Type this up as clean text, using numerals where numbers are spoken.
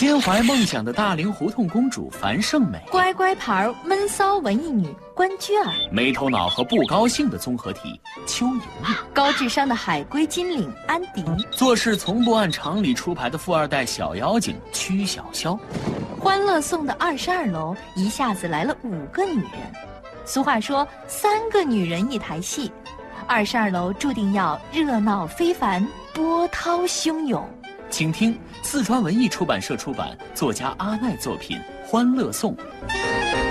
心怀梦想的大龄胡同公主樊胜美， 乖乖牌闷骚文艺女关雎尔， 没头脑和不高兴的综合体邱莹莹， 高智商的海归金领安迪， 做事从不按常理出牌的富二代小妖精曲筱绡。 欢乐颂的22楼一下子来了5个女人。俗话说3个女人一台戏，22楼注定要热闹非凡，波涛汹涌。 请听四川文艺出版社出版，作家阿奈作品《欢乐颂》。